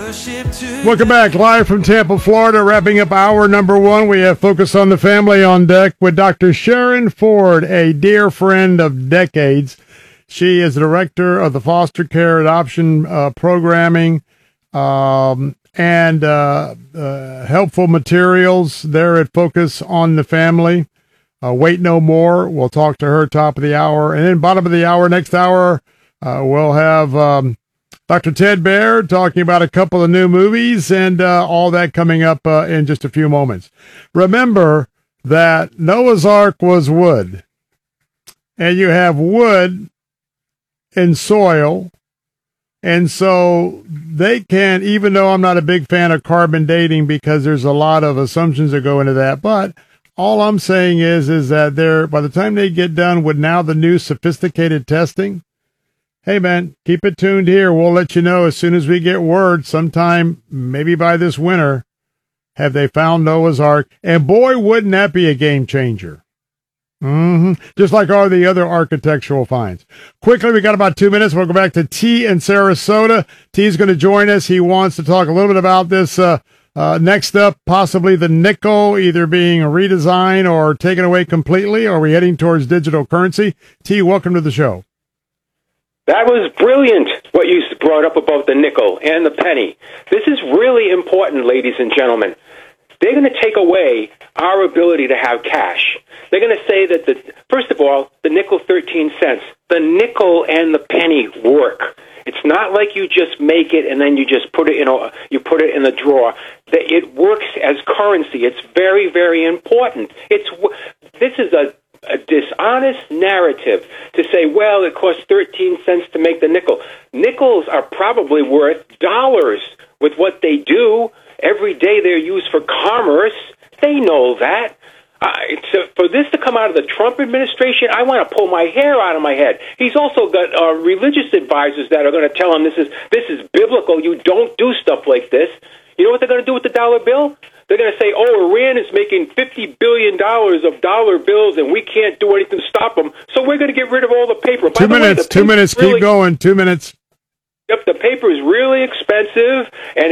Welcome back, live from Tampa, Florida, wrapping up hour number one. We have Focus on the Family on deck with Dr. Sharon Ford, a dear friend of decades. She is the director of the foster care adoption programming and helpful materials there at Focus on the Family. Wait no more. We'll talk to her top of the hour. And then bottom of the hour, next hour, we'll have Dr. Ted Baird talking about a couple of new movies and all that coming up in just a few moments. Remember that Noah's Ark was wood, and you have wood and soil, and so they can't, even though I'm not a big fan of carbon dating because there's a lot of assumptions that go into that, but all I'm saying is that by the time they get done with now the new sophisticated testing, hey, man, keep it tuned here. We'll let you know as soon as we get word sometime, maybe by this winter, have they found Noah's Ark. And boy, wouldn't that be a game changer. Just like all the other architectural finds. Quickly, we got about 2 minutes. We'll go back to T in Sarasota. T's going to join us. He wants to talk a little bit about this. Next up, possibly the nickel either being redesigned or taken away completely. Or are we heading towards digital currency? T, welcome to the show. That was brilliant, what you brought up about the nickel and the penny. This is really important, ladies and gentlemen. They're going to take away our ability to have cash. They're going to say that, first of all, the nickel 13 cents. The nickel and the penny work. It's not like you just make it and then you just put it in the drawer. It works as currency. It's very, very important. This is a dishonest narrative to say, well, it costs 13 cents to make the nickel. Nickels are probably worth dollars with what they do. Every day they're used for commerce. They know that. So for this to come out of the Trump administration, I want to pull my hair out of my head. He's also got religious advisors that are going to tell him this is biblical. You don't do stuff like this. You know what they're going to do with the dollar bill? They're going to say, Iran is making $50 billion of dollar bills, and we can't do anything to stop them, so we're going to get rid of all the paper. Two minutes, keep going, 2 minutes. Yep, the paper is really expensive, and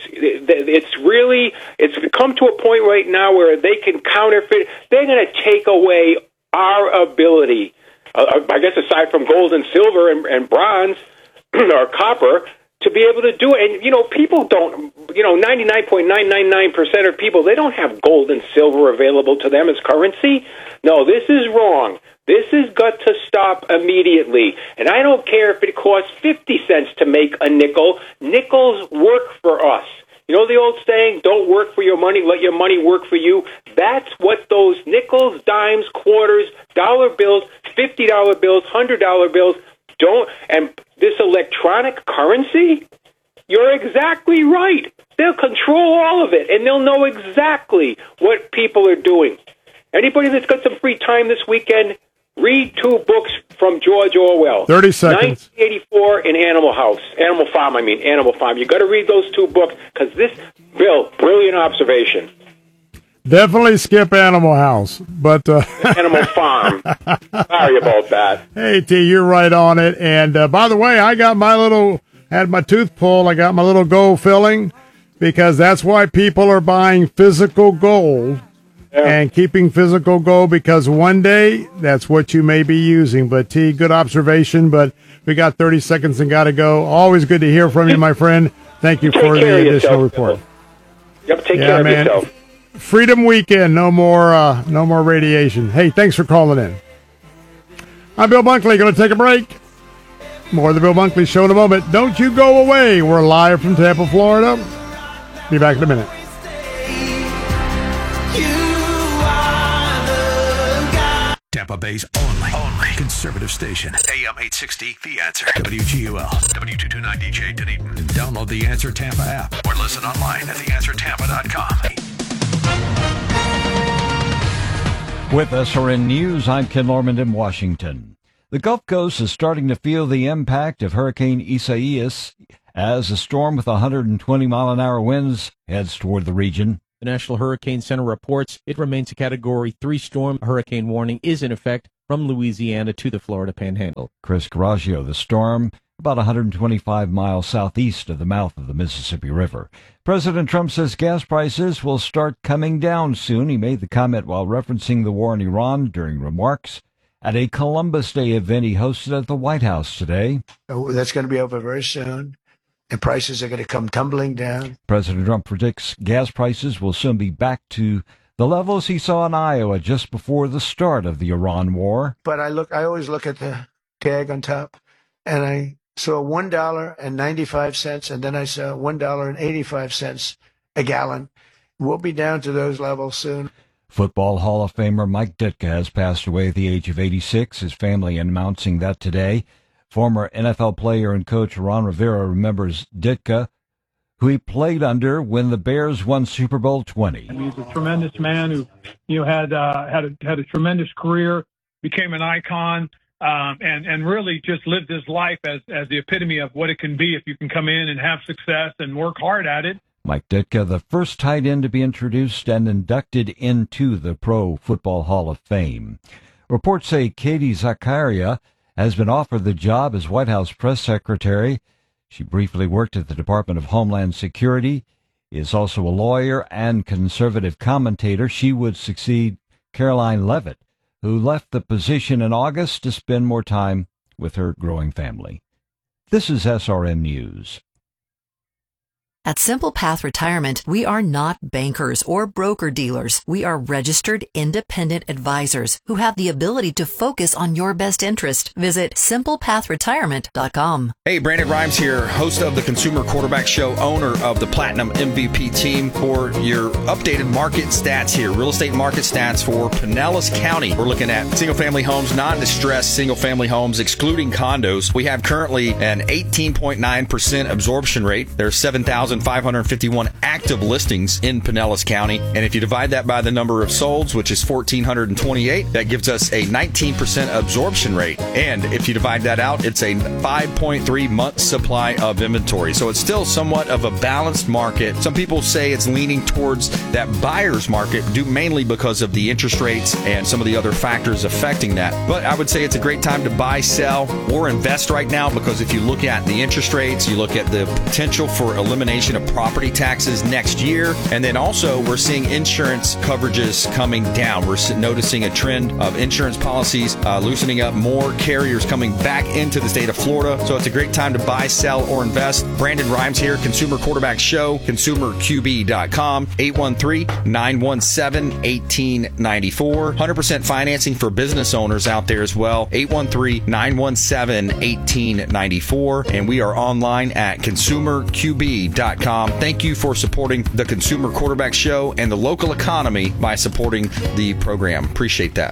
it's come to a point right now where they can counterfeit. They're going to take away our ability, I guess aside from gold and silver and bronze or copper, to be able to do it. And, people don't, 99.999% of people, they don't have gold and silver available to them as currency. No, this is wrong. This has got to stop immediately. And I don't care if it costs 50 cents to make a nickel. Nickels work for us. You know the old saying, don't work for your money, let your money work for you? That's what those nickels, dimes, quarters, dollar bills, $50 bills, $100 bills, and this electronic currency, you're exactly right. They'll control all of it, and they'll know exactly what people are doing. Anybody that's got some free time this weekend, read 2 books from George Orwell. 30 seconds. 1984 and Animal Farm. You got to read those 2 books, because Bill, brilliant observation. Definitely skip Animal House, but Animal Farm. Sorry about that. Hey, T, you're right on it. And by the way, I got had my tooth pulled. I got my little gold filling, because that's why people are buying physical gold and keeping physical gold, because one day that's what you may be using. But T, good observation. But we got 30 seconds and got to go. Always good to hear from you, my friend. Thank you for the additional report. Yep, take care of yourself. Freedom Weekend, no more radiation. Hey, thanks for calling in. I'm Bill Bunkley, going to take a break. More of the Bill Bunkley Show in a moment. Don't you go away. We're live from Tampa, Florida. Be back in a minute. Tampa Bay's only conservative station. AM 860, The Answer. WGUL, W229DJ Dunedin. Download the Answer Tampa app or listen online at theanswertampa.com. With SRN News, I'm Ken Lorman in Washington. The Gulf Coast is starting to feel the impact of Hurricane Isaias as a storm with 120-mile-an-hour winds heads toward the region. The National Hurricane Center reports it remains a Category 3 storm. A hurricane warning is in effect from Louisiana to the Florida Panhandle. Chris Carraggio, the storm about 125 miles southeast of the mouth of the Mississippi River. President Trump says gas prices will start coming down soon. He made the comment while referencing the war in Iran during remarks at a Columbus Day event he hosted at the White House today. That's going to be over very soon, and prices are going to come tumbling down. President Trump predicts gas prices will soon be back to the levels he saw in Iowa just before the start of the Iran war. But I always look at the tag on top, and I saw $1.95, and then I saw $1.85 a gallon. We'll be down to those levels soon. Football Hall of Famer Mike Ditka has passed away at the age of 86. His family announcing that today. Former NFL player and coach Ron Rivera remembers Ditka, who he played under when the Bears won Super Bowl 20. I mean, he's a tremendous man who had a tremendous career, became an icon, and really just lived his life as the epitome of what it can be if you can come in and have success and work hard at it. Mike Ditka, the first tight end to be introduced and inducted into the Pro Football Hall of Fame. Reports say Katie Zakaria has been offered the job as White House press secretary. She briefly worked at the Department of Homeland Security, is also a lawyer and conservative commentator. She would succeed Caroline Leavitt, who left the position in August to spend more time with her growing family. This is SRN News. At Simple Path Retirement, we are not bankers or broker-dealers. We are registered independent advisors who have the ability to focus on your best interest. Visit SimplePathRetirement.com. Hey, Brandon Rhymes here, host of the Consumer Quarterback Show, owner of the Platinum MVP team, for your updated market stats here. Real estate market stats for Pinellas County. We're looking at single-family homes, non-distressed single-family homes, excluding condos. We have currently an 18.9% absorption rate. There's 7,551 active listings in Pinellas County. And if you divide that by the number of solds, which is 1,428, that gives us a 19% absorption rate. And if you divide that out, it's a 5.3 month supply of inventory. So it's still somewhat of a balanced market. Some people say it's leaning towards that buyer's market, due mainly because of the interest rates and some of the other factors affecting that. But I would say it's a great time to buy, sell, or invest right now, because if you look at the interest rates, you look at the potential for elimination of property taxes next year. And then also we're seeing insurance coverages coming down. We're noticing a trend of insurance policies loosening up, more carriers coming back into the state of Florida. So it's a great time to buy, sell, or invest. Brandon Rhymes here, Consumer Quarterback Show, ConsumerQB.com, 813-917-1894. 100% financing for business owners out there as well, 813-917-1894. And we are online at ConsumerQB.com. Thank you for supporting the Consumer Quarterback Show and the local economy by supporting the program. Appreciate that.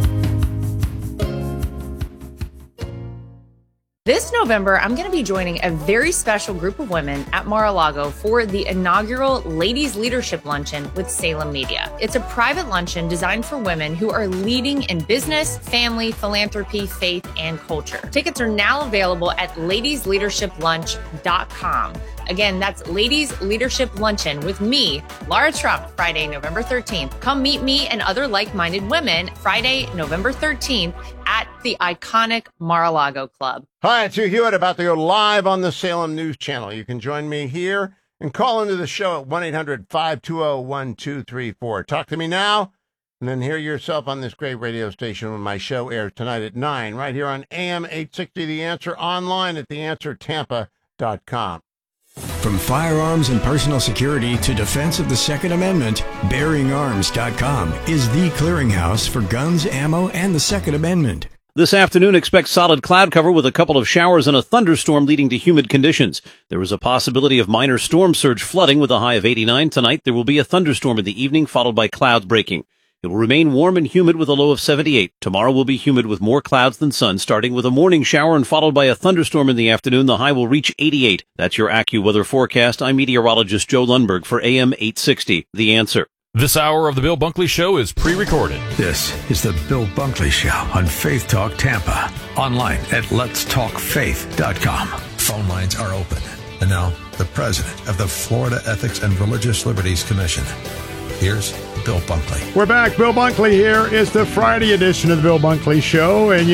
This November, I'm going to be joining a very special group of women at Mar-a-Lago for the inaugural Ladies Leadership Luncheon with Salem Media. It's a private luncheon designed for women who are leading in business, family, philanthropy, faith, and culture. Tickets are now available at ladiesleadershiplunch.com. Again, that's Ladies Leadership Luncheon with me, Laura Trump, Friday, November 13th. Come meet me and other like-minded women Friday, November 13th at the iconic Mar-a-Lago Club. Hi, it's Hugh Hewitt, about to go live on the Salem News Channel. You can join me here and call into the show at 1-800-520-1234. Talk to me now, and then hear yourself on this great radio station when my show airs tonight at 9, right here on AM 860 The Answer, online at theanswertampa.com. From firearms and personal security to defense of the Second Amendment, BearingArms.com is the clearinghouse for guns, ammo, and the Second Amendment. This afternoon, expect solid cloud cover with a couple of showers and a thunderstorm leading to humid conditions. There is a possibility of minor storm surge flooding with a high of 89 tonight. There will be a thunderstorm in the evening, followed by clouds breaking. It will remain warm and humid with a low of 78. Tomorrow will be humid with more clouds than sun, starting with a morning shower and followed by a thunderstorm in the afternoon. The high will reach 88. That's your AccuWeather forecast. I'm meteorologist Joe Lundberg for AM 860, The Answer. This hour of the Bill Bunkley Show is pre-recorded. This is the Bill Bunkley Show on Faith Talk Tampa. Online at letstalkfaith.com. Phone lines are open. And now, the president of the Florida Ethics and Religious Liberties Commission. Here's Bill Bunkley. We're back. Bill Bunkley here. It's the Friday edition of the Bill Bunkley Show. And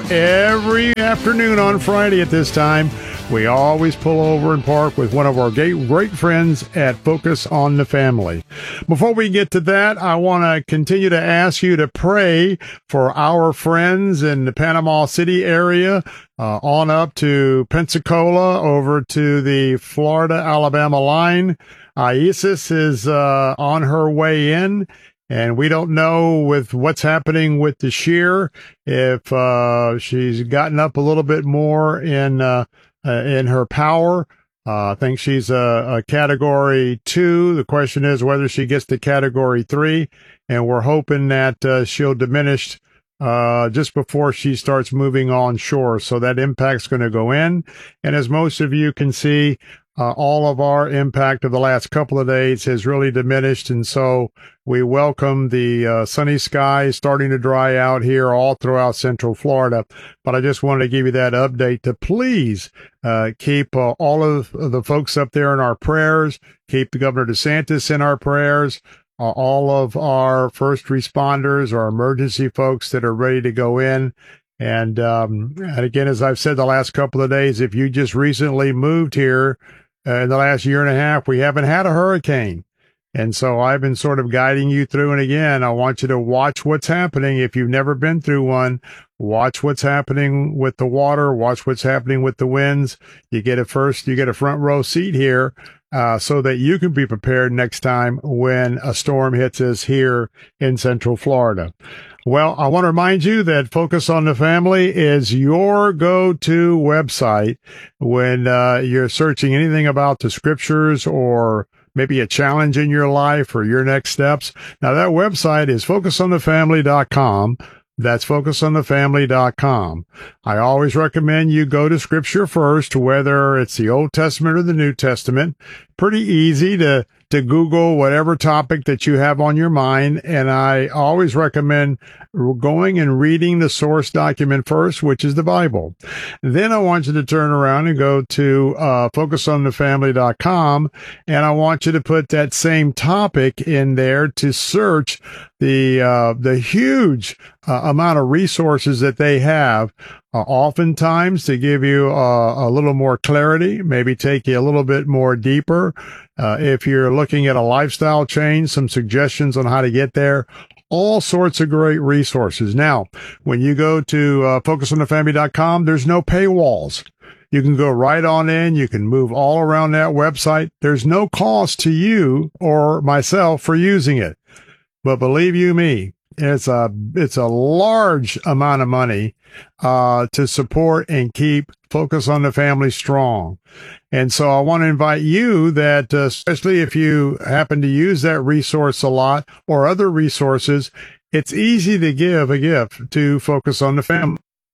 every afternoon on Friday at this time, we always pull over and park with one of our great friends at Focus on the Family. Before we get to that, I want to continue to ask you to pray for our friends in the Panama City area, on up to Pensacola, over to the Florida-Alabama line. Isis is on her way in, and we don't know with what's happening with the shear if she's gotten up a little bit more in her power. I think she's a category 2. The question is whether she gets to category 3, and we're hoping that she'll diminish just before she starts moving on shore. So that impact's going to go in. And as most of you can see, all of our impact of the last couple of days has really diminished. And so we welcome the sunny skies starting to dry out here all throughout Central Florida. But I just wanted to give you that update to please keep all of the folks up there in our prayers, keep the Governor DeSantis in our prayers, all of our first responders, our emergency folks that are ready to go in. And again, as I've said the last couple of days, if you just recently moved here in the last year and a half, we haven't had a hurricane. And so I've been sort of guiding you through. And again, I want you to watch what's happening. If you've never been through one, watch what's happening with the water, watch what's happening with the winds. You get a front row seat here, so that you can be prepared next time when a storm hits us here in Central Florida. Well, I want to remind you that Focus on the Family is your go-to website when you're searching anything about the scriptures or maybe a challenge in your life or your next steps. Now, that website is focusonthefamily.com. That's focusonthefamily.com. I always recommend you go to Scripture first, whether it's the Old Testament or the New Testament. Pretty easy to Google whatever topic that you have on your mind. And I always recommend going and reading the source document first, which is the Bible. Then I want you to turn around and go to focusonthefamily.com, and I want you to put that same topic in there to search the huge amount of resources that they have, oftentimes to give you a little more clarity, maybe take you a little bit more deeper. If you're looking at a lifestyle change, some suggestions on how to get there. All sorts of great resources. Now, when you go to focusonthefamily.com, there's no paywalls. You can go right on in. You can move all around that website. There's no cost to you or myself for using it. But believe you me, it's a large amount of money to support and keep Focus on the Family strong. And so I want to invite you that, especially if you happen to use that resource a lot or other resources, it's easy to give a gift to Focus on the Family.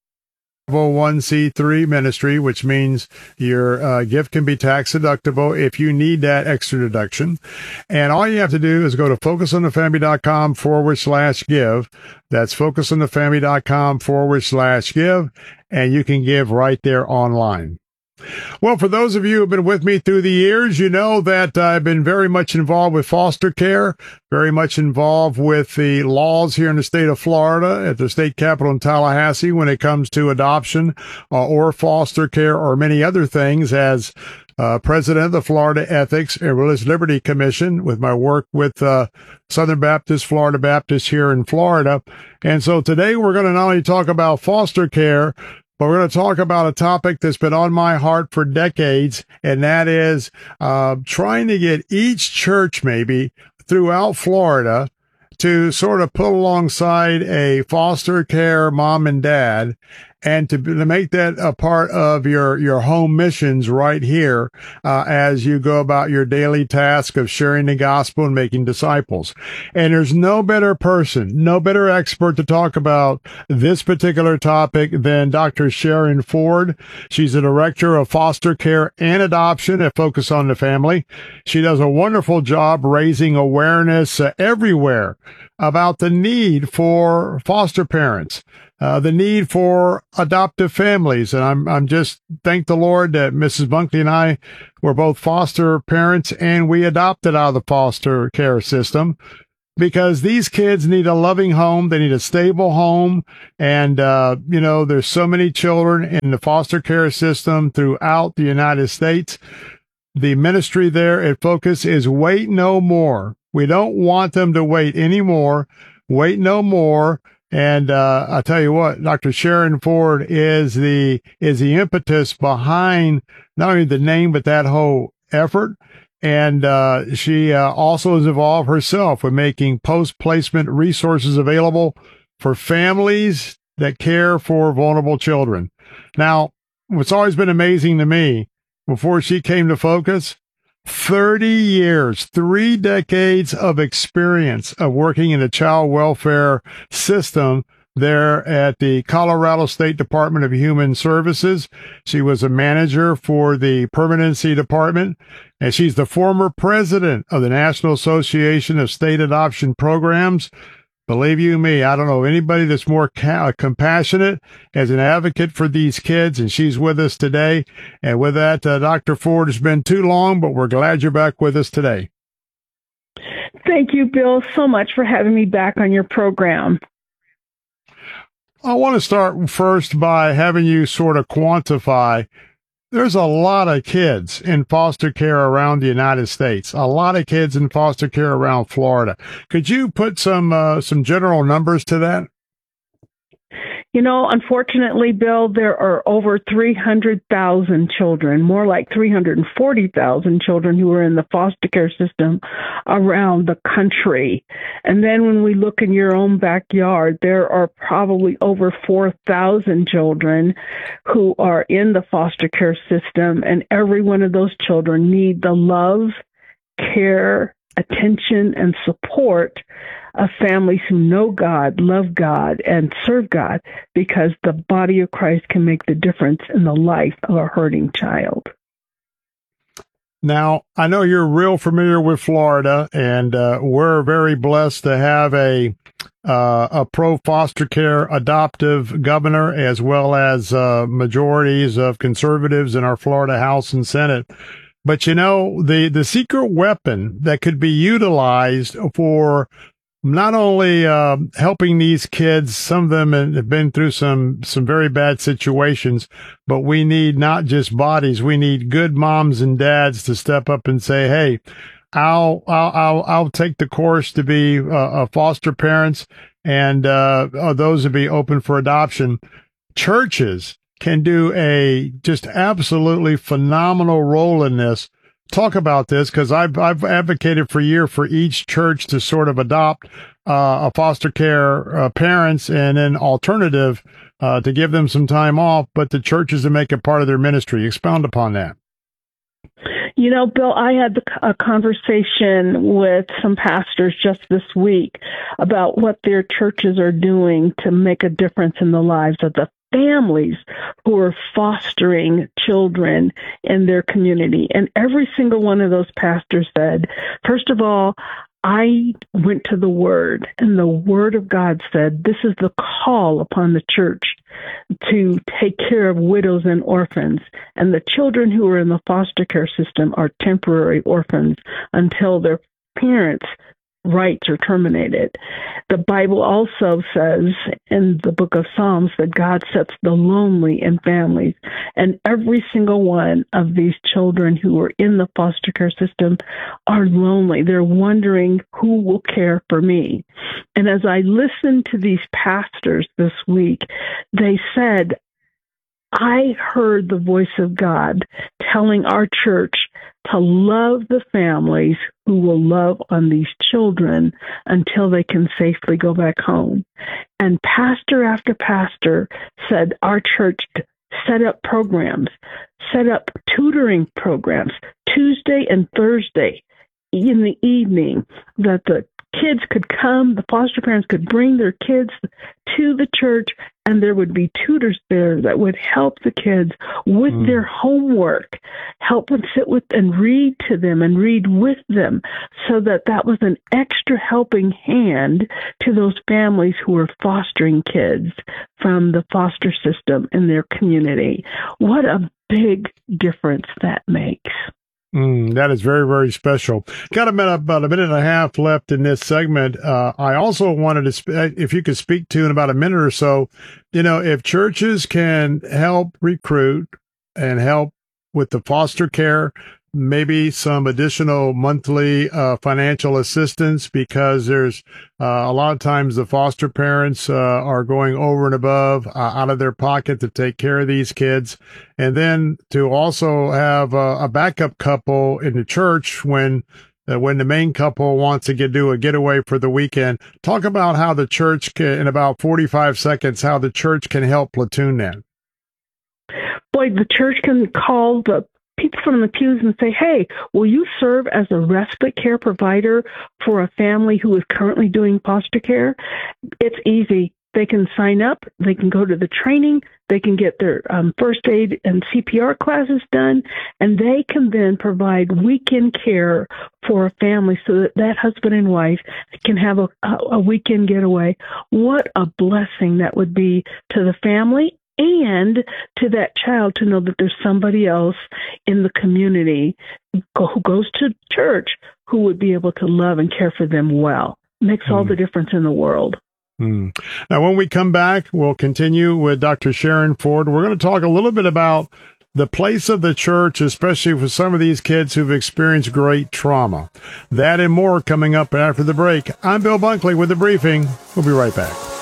501c3 ministry, which means your gift can be tax deductible if you need that extra deduction. And all you have to do is go to focusonthefamily.com/give. That's focusonthefamily.com/give, and you can give right there online. Well, for those of you who have been with me through the years, you know that I've been very much involved with foster care, very much involved with the laws here in the state of Florida at the state capitol in Tallahassee when it comes to adoption or foster care or many other things as president of the Florida Ethics and Religious Liberty Commission with my work with Southern Baptist, Florida Baptist here in Florida. And so today we're going to not only talk about foster care, but we're going to talk about a topic that's been on my heart for decades, and that is trying to get each church maybe throughout Florida to sort of put alongside a foster care mom and dad and to make that a part of your home missions right here as you go about your daily task of sharing the gospel and making disciples. And there's no better person, no better expert to talk about this particular topic than Dr. Sharon Ford. She's the director of foster care and adoption at Focus on the Family. She does a wonderful job raising awareness everywhere about the need for foster parents, the need for adoptive families. And I'm just thank the Lord that Mrs. Bunkley and I were both foster parents and we adopted out of the foster care system. because these kids need a loving home. They need a stable home. And, there's so many children in the foster care system throughout the United States. The ministry there at Focus is Wait No More. We don't want them to wait anymore. Wait no more. And I'll tell you what, Dr. Sharon Ford is the impetus behind not only the name, but that whole effort. And she also is involved herself with making post-placement resources available for families that care for vulnerable children. Now, what's always been amazing to me, before she came to Focus, 30 years, 3 decades of experience of working in the child welfare system there at the Colorado State Department of Human Services. She was a manager for the Permanency Department, and she's the former president of the National Association of State Adoption Programs. Believe you me, I don't know anybody that's more compassionate as an advocate for these kids, and she's with us today. And with that, Dr. Ford, it's been too long, but we're glad you're back with us today. Thank you, Bill, so much for having me back on your program. I want to start first by having you sort of quantify. There's a lot of kids in foster care around the United States, a lot of kids in foster care around Florida. Could you put some general numbers to that? Unfortunately, Bill, there are over 300,000 children, more like 340,000 children who are in the foster care system around the country. And then when we look in your own backyard, there are probably over 4,000 children who are in the foster care system, and every one of those children need the love, care, attention, and support of families who know God, love God, and serve God, because the body of Christ can make the difference in the life of a hurting child. Now, I know you're real familiar with Florida, and we're very blessed to have a pro-foster care adoptive governor, as well as majorities of conservatives in our Florida House and Senate. But, the secret weapon that could be utilized for not only helping these kids, some of them have been through some very bad situations, but we need not just bodies. We need good moms and dads to step up and say, "Hey, I'll take the course to be foster parents, and those to be open for adoption." Churches can do a just absolutely phenomenal role in this. Talk about this, because I've advocated for a year for each church to sort of adopt a foster care parents and an alternative to give them some time off, but the churches to make it part of their ministry. Expound upon that. Bill, I had a conversation with some pastors just this week about what their churches are doing to make a difference in the lives of the families who are fostering children in their community. And every single one of those pastors said, first of all, I went to the Word, and the Word of God said, this is the call upon the church to take care of widows and orphans. And the children who are in the foster care system are temporary orphans until their parents' rights are terminated. The Bible also says in the book of Psalms that God sets the lonely in families, and every single one of these children who are in the foster care system are lonely. They're wondering, who will care for me? And as I listened to these pastors this week, they said, I heard the voice of God telling our church to love the families who will love on these children until they can safely go back home. And pastor after pastor said our church set up programs, set up tutoring programs, Tuesday and Thursday in the evening, that the kids could come, the foster parents could bring their kids to the church, and there would be tutors there that would help the kids with their homework, help them sit with and read to them and read with them, so that was an extra helping hand to those families who are fostering kids from the foster system in their community. What a big difference that makes. That is very, very special. Got about a minute and a half left in this segment. I also wanted to, if you could speak to in about a minute or so, if churches can help recruit and help with the foster care, maybe some additional monthly financial assistance, because there's a lot of times the foster parents are going over and above out of their pocket to take care of these kids. And then to also have a backup couple in the church when the main couple wants to do a getaway for the weekend. Talk about how the church can, in about 45 seconds, how the church can help platoon that. Boy, the church can call the people from the pews and say, hey, will you serve as a respite care provider for a family who is currently doing foster care? It's easy. They can sign up. They can go to the training. They can get their first aid and CPR classes done, and they can then provide weekend care for a family so that that husband and wife can have a weekend getaway. What a blessing that would be to the family and to that child to know that there's somebody else in the community who goes to church who would be able to love and care for them well. Makes all the difference in the world. Now, when we come back, we'll continue with Dr. Sharon Ford. We're going to talk a little bit about the place of the church, especially for some of these kids who've experienced great trauma. That and more coming up after the break. I'm Bill Bunkley with The Briefing. We'll be right back.